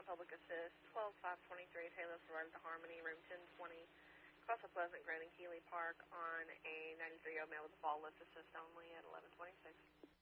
Public Assist, 12523 Taylor Road to Harmony, room 1020, across the Pleasant Green in Keeley Park on a 93O mail with the fall lift assist only at 1126.